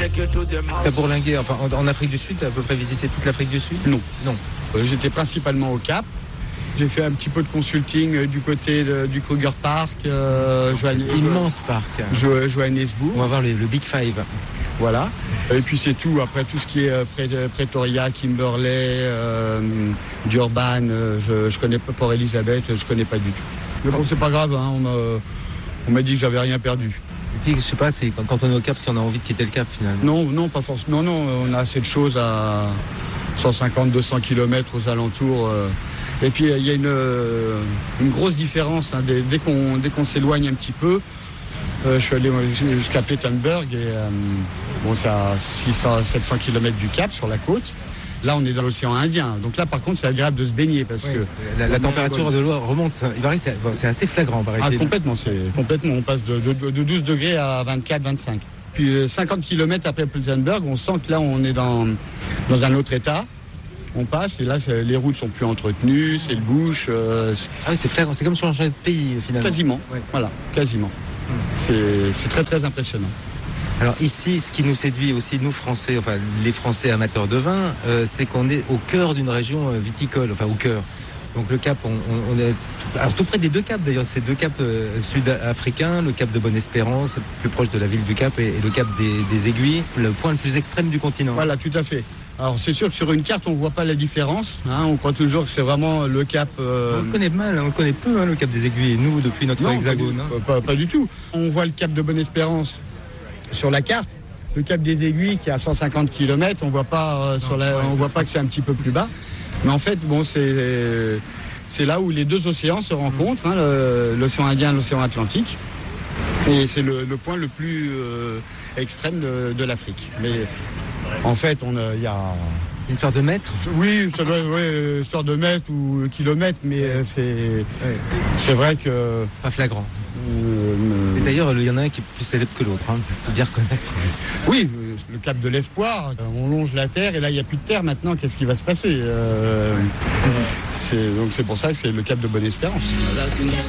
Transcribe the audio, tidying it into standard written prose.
T'as bourlingué, enfin en Afrique du Sud, t'as à peu près visité toute l'Afrique du Sud? Non. Non. J'étais principalement au Cap. J'ai fait un petit peu de consulting du côté du Kruger Park, Immense parc. Johannesburg. On va voir le Big Five. Voilà. Et puis c'est tout. Après tout ce qui est Pretoria, Kimberley, Durban, je connais pas Port Elizabeth, je connais pas du tout. Mais bon, c'est pas grave. Hein, on m'a dit que j'avais rien perdu. Et puis je sais pas, c'est quand on est au Cap, si on a envie de quitter le Cap finalement. Non, pas forcément. Non, on a assez de choses à 150-200 km aux alentours. Et puis il y a une grosse différence hein, dès qu'on s'éloigne un petit peu. Je suis allé jusqu'à Plettenberg et c'est à 600-700 km du Cap sur la côte. Là, on est dans l'océan Indien. Donc là, par contre, c'est agréable de se baigner parce que la température de l'eau remonte. Il paraît que c'est assez flagrant, paraît-il. Complètement. On passe de 12 degrés à 24-25. Puis 50 km après Plettenberg, on sent que là, on est dans un autre état. On passe et là, les routes sont plus entretenues, c'est le bush. C'est flagrant. C'est comme si on changeait de pays finalement. Quasiment. Ouais. Voilà, quasiment. C'est très très impressionnant. Alors ici, ce qui nous séduit aussi, nous Français, enfin les Français amateurs de vin, c'est qu'on est au cœur d'une région viticole, enfin au cœur. Donc le Cap, on est tout près des deux caps d'ailleurs, ces deux caps sud-africains, le Cap de Bonne-Espérance, plus proche de la ville du Cap, et le Cap des Aiguilles, le point le plus extrême du continent. Voilà, tout à fait. Alors c'est sûr que sur une carte, on ne voit pas la différence. Hein, on croit toujours que c'est vraiment le Cap... On le connaît mal, on le connaît peu, le Cap des Aiguilles, nous, depuis notre hexagone. Pas du tout. On voit le Cap de Bonne-Espérance sur la carte. Le Cap des Aiguilles qui est à 150 km, on voit pas voit pas que c'est un petit peu plus bas. Mais en fait, c'est là où les deux océans se rencontrent, hein, l'océan Indien et l'océan Atlantique. Et c'est le point le plus extrême de l'Afrique. Mais en fait, il y a... C'est une histoire de mètres ? Oui, ça doit être histoire de mètres ou kilomètres, mais c'est vrai que... C'est pas flagrant. Et d'ailleurs, il y en a un qui est plus célèbre que l'autre, il faut bien reconnaître. Oui, le Cap de l'Espoir, on longe la terre et là il n'y a plus de terre maintenant, qu'est-ce qui va se passer donc c'est pour ça que c'est le Cap de Bonne-Espérance.